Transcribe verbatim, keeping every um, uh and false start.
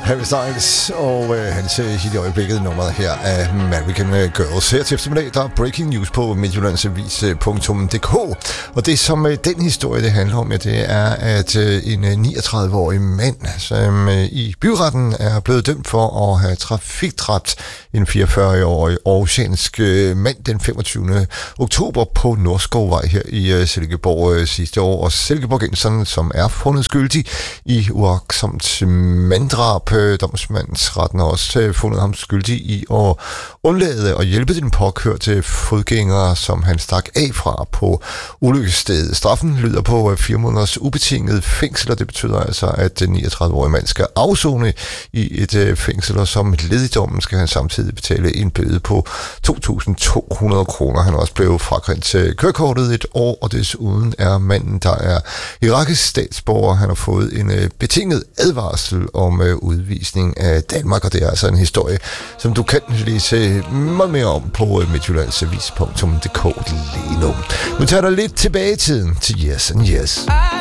Harry Styles og øh, hans hit i øjeblikket nummeret her af American Girls. Her til eftermiddag, der er breaking news på midtjyllandsavis punktum d k. Og det som øh, den historie, det handler om, ja, det er, at øh, en niogtredive-årig mand, som øh, i byretten er blevet dømt for at have trafikdræbt en fireogfyrre-årig aarhusiansk øh, mand den femogtyvende oktober på Nordskovvej her i øh, Silkeborg øh, sidste år. Og Silkeborgenseren, som er fundet skyldig i uagtsomt manddrab. Domsmandsretten har også fundet ham skyldig i at undlade at hjælpe den påkørte fodgængere, som han stak af fra på ulykkesstedet. Straffen lyder på fire måneders ubetinget fængsel, og det betyder altså, at den niogtredive-årige mand skal afsone i et fængsel, og som led i dommen skal han samtidig betale en bøde på to tusind to hundrede kroner. Han er også blevet frakendt til kørekortet et år, og desuden er manden, der er irakisk statsborger. Han har fået en betinget advarsel om udvisning af Danmark, og det er altså en historie, som du kan læse meget mere om på midtjyllandsavis punktum d k lige nu. Nu tager der lidt tilbage i tiden til Yes and Yes.